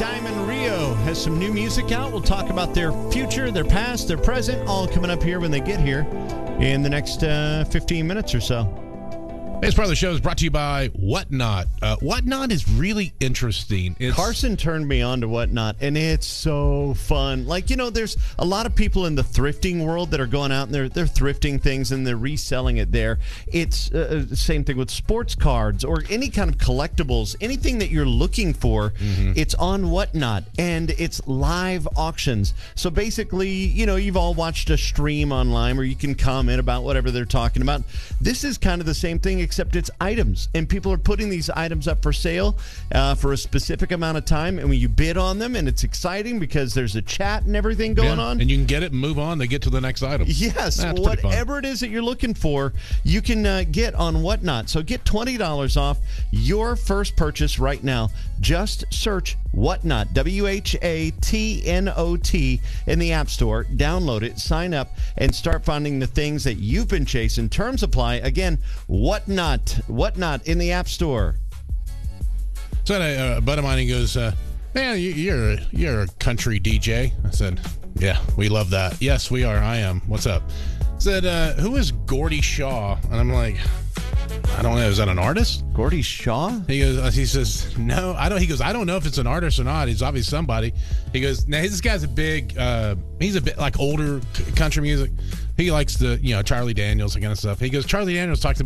Diamond Rio has some new music out. We'll talk about their future, their past, their present, all coming up here when they get here in the next 15 minutes or so. This part of the show is brought to you by Whatnot. Whatnot is really interesting. Carson turned me on to Whatnot, and it's so fun. Like, you know, there's a lot of people in the thrifting world that are going out and they're thrifting things and they're reselling it there. It's the same thing with sports cards or any kind of collectibles. Anything that you're looking for, it's on Whatnot, and it's live auctions. So basically, you know, you've all watched a stream online where you can comment about whatever they're talking about. This is kind of the same thing, except it's items, and people are putting these items up for sale for a specific amount of time, and when you bid on them, and it's exciting because there's a chat and everything going on, and you can get it and move on. They get to the next item. Yes, whatever it is that you're looking for, you can get on Whatnot. So get $20 off your first purchase right now. Just search Whatnot, WHATNOT, in the App Store. Download it, sign up, and start finding the things that you've been chasing. Terms apply. Again, Whatnot in the App Store. So a buddy of mine, he goes, man, you're a country DJ. I said, yeah, we love that. Yes, we are. I am. What's up? I said, who is Gordie Shaw? And I'm like, I don't know. Is that an artist? Gordie Shaw? He says, no, I don't. He goes, I don't know if it's an artist or not. He's obviously somebody. He goes, now this guy's he's a bit like older country music. He likes the, Charlie Daniels and kind of stuff. He goes, Charlie Daniels talked